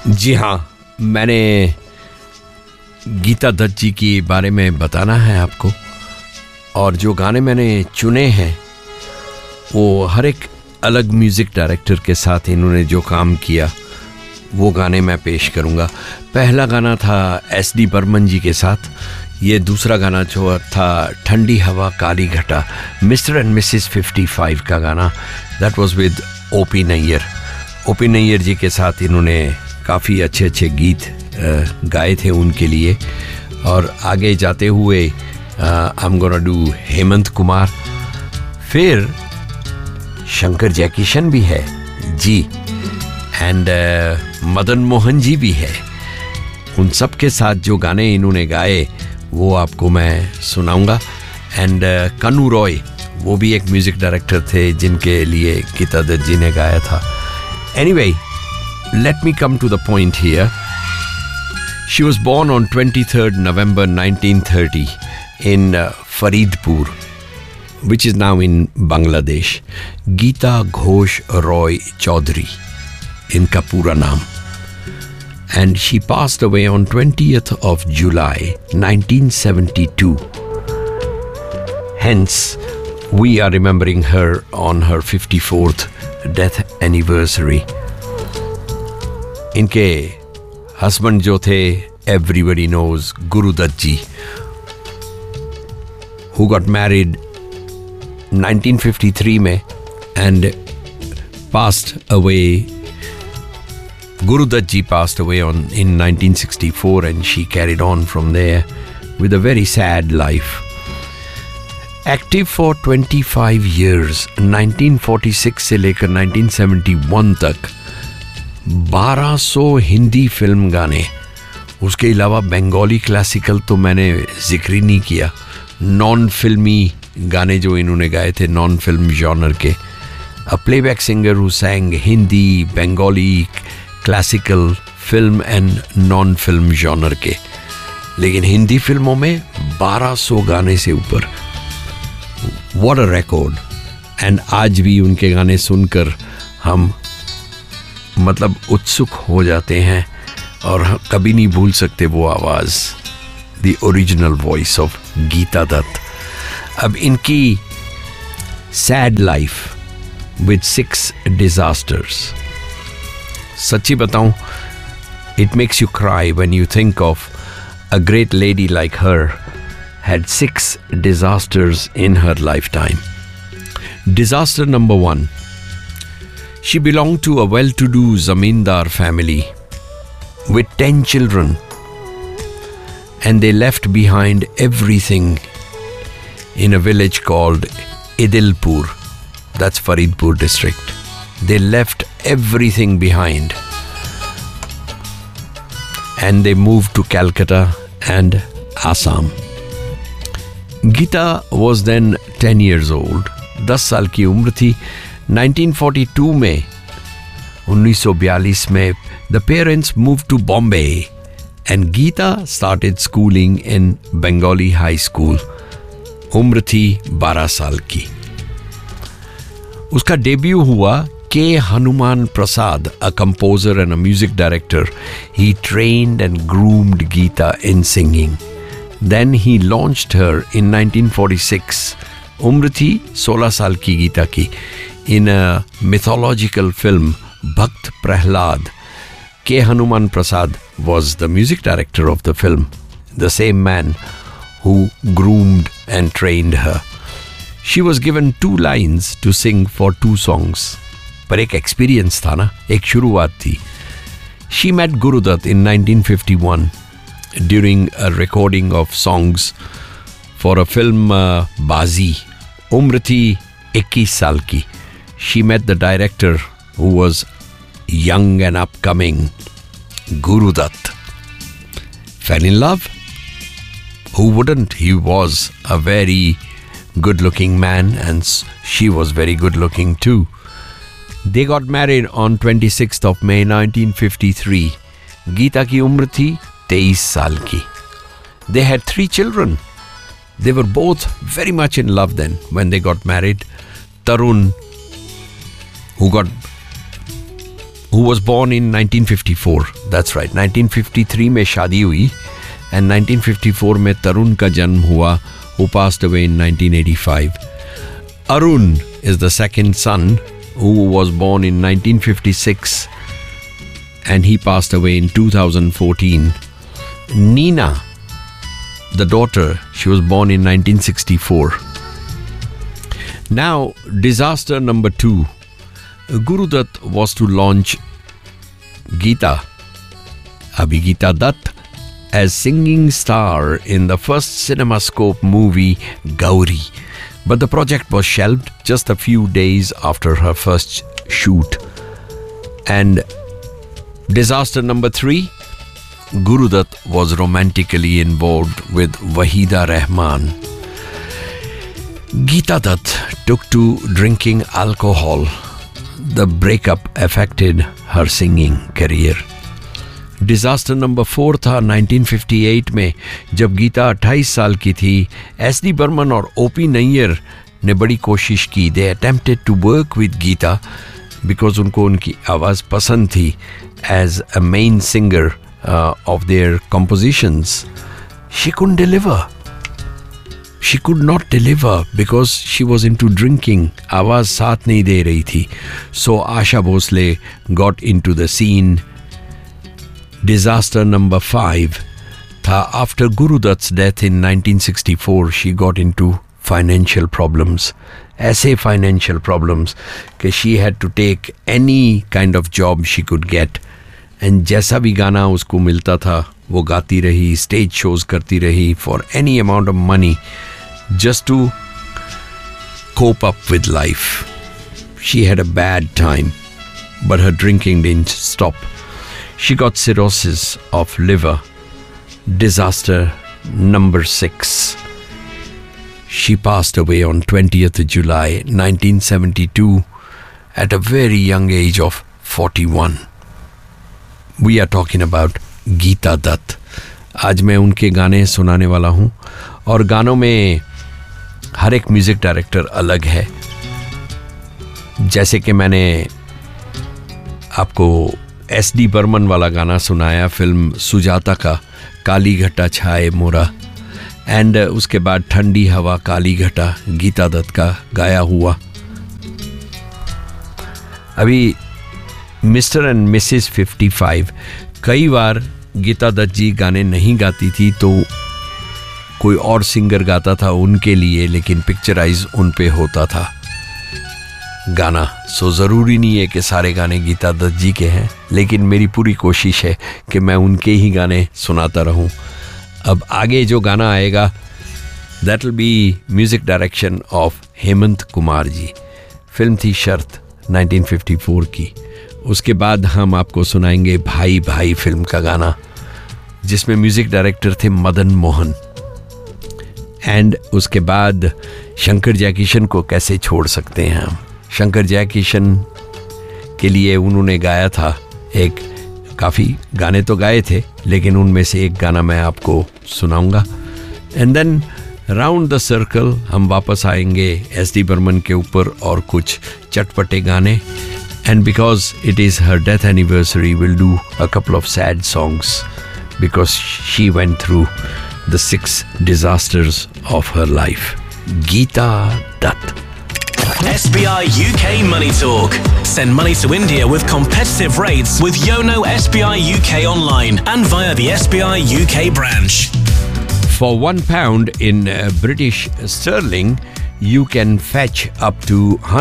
जी हाँ, मैंने गीता दत्त जी के बारे में बताना है आपको, और जो गाने मैंने चुने हैं वो हर एक अलग म्यूज़िक डायरेक्टर के साथ इन्होंने जो काम किया वो गाने मैं पेश करूँगा। पहला गाना था एस.डी. बर्मन जी के साथ, ये दूसरा गाना जो था ठंडी हवा काली घटा, मिस्टर एंड मिसेस 55 का गाना, that was with OP. Nayyar. OP. Nayyar जी के साथ इन्होंने काफ़ी अच्छे अच्छे गीत गाए थे उनके लिए। और आगे जाते हुए I am gonna do Hemant Kumar, फिर शंकर जयकिशन भी है जी, एंड मदन मोहन जी भी है। उन सब के साथ जो गाने इन्होंने गाए वो आपको मैं सुनाऊंगा। एंड कन्नू रॉय, वो भी एक म्यूज़िक डायरेक्टर थे जिनके लिए गीता दत्त जी ने गाया था। Anyway, let me come to the point here. She was born on 23rd November 1930 in Faridpur, which is now in Bangladesh. Geeta Ghosh Roy Chaudhary, inka pura naam. And she passed away on 20th of July 1972. Hence, we are remembering her on her 54th death anniversary. इनके husband जो थे, everybody knows, Guru Dutt ji, who got married 1953 में and passed away. Guru Dutt ji passed away in 1964 and she carried on from there with a very sad life. Active for 25 years, 1946 से लेकर 1971 तक 1200 Hindi film गाने, उसके अलावा Bengali classical तो मैंने जिक्र ही नहीं किया, नॉन फिल्मी गाने जो इन्होंने गाए थे, नॉन फिल्म जॉनर के। अ playback singer who sang Hindi, Bengali, classical, film and non film genre के, लेकिन हिंदी फिल्मों में 1200 गाने से ऊपर। What a record. एंड आज भी उनके गाने सुनकर हम मतलब उत्सुक हो जाते हैं और कभी नहीं भूल सकते वो आवाज़, the original voice of Geeta Dutt. अब इनकी सैड लाइफ विद 6 डिजास्टर्स, सच्ची बताऊं, it makes you cry when you think of a great lady like her had 6 disasters in her lifetime. Disaster number 1. She belonged to a well-to-do zamindar family with 10 children, and they left behind everything in a village called Idilpur. That's Faridpur district. They left everything behind and they moved to Calcutta and Assam. Gita was then 10 years old. 10 साल की उम्र थी। 1942 में 1942 में the parents moved to Bombay and Geeta started schooling in Bengali High School. उम्र थी 12 साल की। उसका डेब्यू हुआ के Hanuman Prasad, a composer and a music director. He trained and groomed Geeta in singing. Then he launched her in 1946. उम्र थी 16 साल की गीता की, in a mythological film Bhakt Prahlad. K. Hanuman Prasad was the music director of the film, the same man who groomed and trained her. She was given 2 lines to sing for 2 songs. पर एक experience था ना, एक शुरुआत थी. She met Guru Dutt in 1951. During a recording of songs for a film Bazi. उम्र थी 21 साल की. She met the director who was young and upcoming, Guru Dutt. Fell in love. Who wouldn't? He was a very good-looking man and she was very good-looking too. They got married on 26th of May 1953. Gita की उम्र थी 23 साल की. They had 3 children. They were both very much in love then when they got married. Tarun, who got who was born in 1954. That's right, 1953 में शादी हुई and 1954 में तरुण का जन्म हुआ, who passed away in 1985. Arun is the second son who was born in 1956 and he passed away in 2014. Nina, the daughter, she was born in 1964. Now, disaster number 2. Guru Dutt was to launch Geeta, Abhigita Dutt, as singing star in the first CinemaScope movie Gauri. But the project was shelved just a few days after her first shoot. And disaster number 3, Guru Dutt was romantically involved with Wahida Rahman. Geeta Dutt took to drinking alcohol. The breakup affected her singing career. Disaster number 4 था 1958 में, जब गीता 28 साल की थी. SD. Burman और OP. Nayyar ने बड़ी कोशिश की. दे attempted to work with Gita because उनको उनकी आवाज़ पसंद थी as a main singer of their compositions. She couldn't deliver. She could not deliver because she was into drinking. आवाज़ साथ नहीं दे रही थी. So Asha Bhosle got into the scene. Disaster number 5 था after Guru Dutt's death in 1964. She got into financial problems. ऐसे financial problems कि she had to take any kind of job she could get. And जैसा भी गाना उसको मिलता था वो गाती रही, स्टेज शोज करती रही for any amount of money. Just to cope up with life. She had a bad time, but her drinking didn't stop. She got cirrhosis of liver. Disaster number 6. She passed away on 20th of July 1972 at a very young age of 41. We are talking about Geeta Dutt. आज मैं उनके गाने सुनाने वाला हूँ और गानों में हर एक म्यूजिक डायरेक्टर अलग है. जैसे कि मैंने आपको एस.डी. बर्मन वाला गाना सुनाया फिल्म सुजाता का, काली घटा छाए मोरा, एंड उसके बाद ठंडी हवा काली घटा गीता दत्त का गाया हुआ. अभी मिस्टर एंड मिसेस 55, कई बार गीता दत्त जी गाने नहीं गाती थी तो कोई और सिंगर गाता था उनके लिए, लेकिन पिक्चराइज उन पे होता था गाना. सो ज़रूरी नहीं है कि सारे गाने गीता दत्त जी के हैं, लेकिन मेरी पूरी कोशिश है कि मैं उनके ही गाने सुनाता रहूं. अब आगे जो गाना आएगा that will be music direction of Hemant Kumar ji. Film थी शर्त 1954 की. उसके बाद हम आपको सुनाएंगे भाई भाई फिल्म का गाना जिसमें म्यूज़िक डायरेक्टर थे मदन मोहन. एंड उसके बाद शंकर जयकिशन को कैसे छोड़ सकते हैं हम. शंकर जयकिशन के लिए उन्होंने गाया था एक, काफ़ी गाने तो गाए थे लेकिन उनमें से एक गाना मैं आपको सुनाऊंगा. And then round the circle हम वापस आएंगे एस.डी. बर्मन के ऊपर और कुछ चटपटे गाने. And because it is her death anniversary, we'll do a couple of sad songs because she went through the 6 disasters of her life. Geeta Dutt. SBI UK Money Talk. Send money to India with competitive rates with Yono SBI UK online and via the SBI UK branch. For £1 in British sterling, you can fetch up to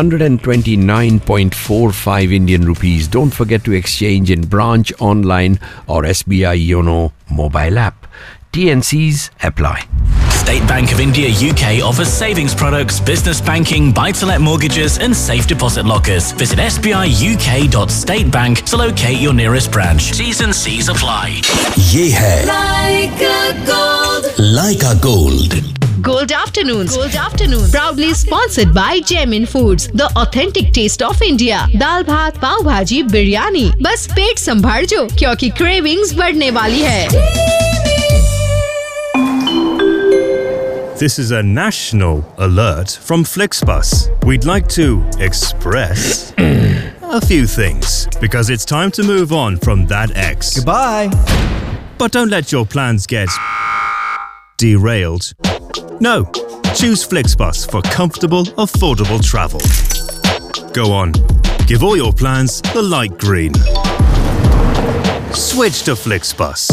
129.45 Indian rupees. Don't forget to exchange in branch, online or SBI Yono mobile app. T&Cs apply. State Bank of India UK offers savings products, business banking, buy-to-let mortgages and safe deposit lockers. Visit sbiuk.statebank to locate your nearest branch. T's and C's apply. ये है Laika Gold. Gold Afternoons. Proudly sponsored by Gemin Foods, the authentic taste of India. दाल भात, पाव भाजी, बिरयानी, बस पेट संभाल जो क्योंकि cravings बढ़ने वाली है. This is a national alert from Flixbus. We'd like to express a few things, because it's time to move on from that ex. Goodbye. But don't let your plans get derailed. No, choose FlixBus for comfortable, affordable travel. Go on, give all your plans the light green. Switch to FlixBus.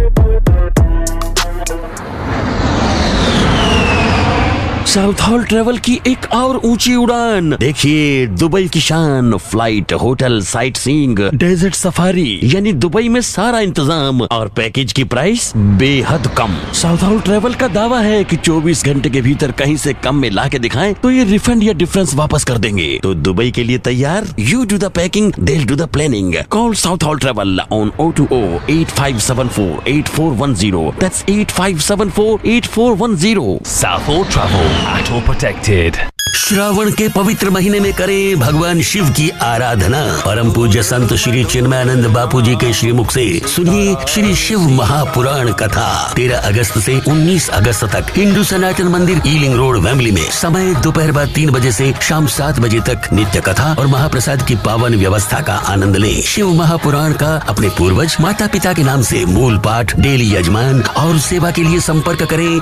South hall travel की एक और ऊंची उड़ान। देखिए Dubai की शान, flight, hotel, sight seeing, desert safari, यानी Dubai में सारा इंतजाम और पैकेज की प्राइस बेहद कम। साउथ हॉल ट्रेवल का दावा है कि 24 घंटे के भीतर कहीं से कम में ला के दिखाएं तो ये रिफंड या डिफरेंस वापस कर देंगे। तो दुबई के लिए तैयार? You do the packing, they'll do the planning. Call South Hall Travel on 020-8574-8410. That's 8574-8410. South Hall Travel, auto protected. Shravan के पवित्र महीने में करें भगवान शिव की आराधना। परम पूज्य संत श्री चिन्मयानंद बापू जी के श्रीमुख से सुनिए श्री शिव महापुराण कथा। 13 अगस्त से 19 अगस्त तक हिंदू सनातन मंदिर, ईलिंग रोड, वेम्बली में। समय दोपहर बाद 3 बजे से शाम 7 बजे तक। नित्य कथा और महाप्रसाद की पावन व्यवस्था का आनंद लें। शिव महापुराण का अपने पूर्वज माता पिता के नाम से मूल पाठ, डेली यजमान और सेवा के लिए संपर्क करें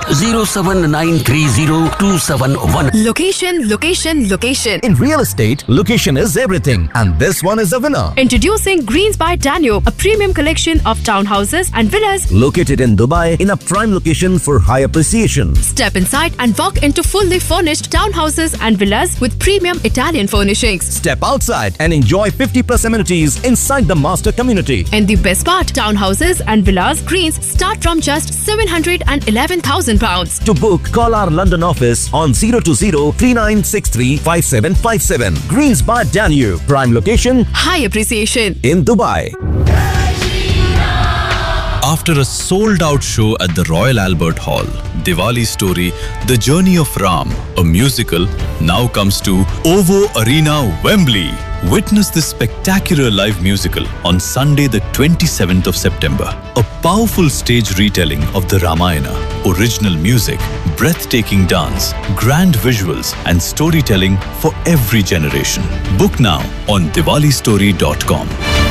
079302711। Location. In real estate, location is everything, and this one is a winner. Introducing Greens by Danube, a premium collection of townhouses and villas Located in Dubai in a prime location for high appreciation. Step inside and walk into fully furnished townhouses and villas with premium Italian furnishings. Step outside and enjoy 50+ amenities inside the master community. And the best part, townhouses and villas Greens start from just £711,000. To book, call our London office on 020-3963-5757. Greens by Danube, prime location High appreciation in Dubai. After a sold-out show at the Royal Albert Hall, Diwali Story, The Journey of Ram, a musical, now comes to OVO Arena, Wembley. Witness this spectacular live musical on Sunday the 27th of September. A powerful stage retelling of the Ramayana, original music, breathtaking dance, grand visuals and storytelling for every generation. Book now on diwalistory.com.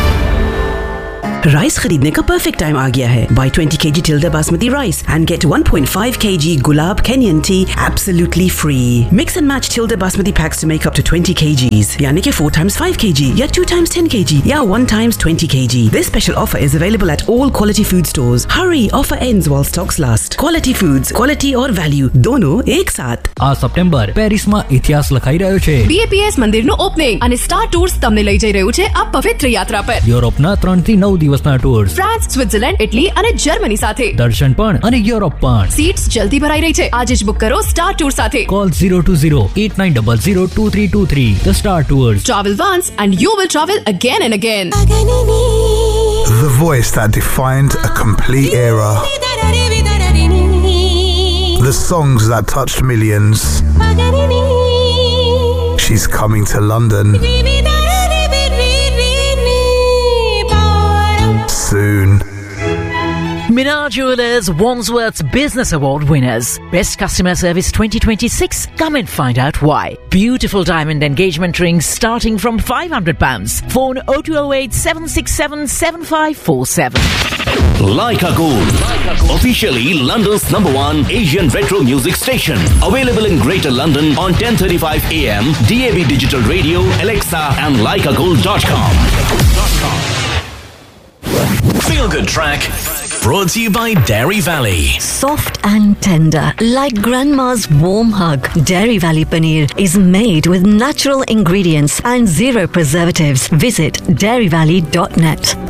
Rice खरीदने का perfect time आ गया है। Buy 20 kg Tilda Basmati rice and get 1.5 kg Gulab Kenyan tea absolutely free. Mix and match Tilda Basmati packs to make up to 20 kgs. यानी कि 4 times 5 kg या 2 times 10 kg या 1 times 20 kg. This special offer is available at all quality food stores. Hurry, offer ends while stocks last. Quality foods, quality और value दोनों एक साथ। આ September પેરિસમાં ઇતિહાસ લખાઈ રહ્યો છે। BAPS મંદિરનું ઓપનિંગ અને સ્ટાર ટૂર્સ તમને લઈ જઈ રહ્યું છે આ પવિત્ર યાત્રા પર। યુરોપના 3 થી 9 દિવસના ટૂર્સ, ફ્રાન્સ, સ્વિટ્ઝરલેન્ડ, ઇટલી અને જર્મની સાથે। દર્શન પણ અને યુરોપ પણ। सीट्स जल्दी भराई रही है। आज જ बुक करो स्टार टूर साथे। Call 020-8900-2323. The Star Tours. Travel once and you will travel again and again. The voice that defined a complete era. The songs that touched millions. She's coming to London soon. Minar Jewelers, Wandsworth's Business Award winners. Best Customer Service 2026. Come and find out why. Beautiful diamond engagement rings starting from £500. Phone 0208 767 7547. Leica Gold, officially London's #1 Asian retro music station. Available in Greater London on 10:35 AM, DAB Digital Radio, Alexa and leicagold.com. Feel Good Track, brought to you by Dairy Valley. Soft and tender, like grandma's warm hug. Dairy Valley Paneer is made with natural ingredients and 0 preservatives. Visit dairyvalley.net.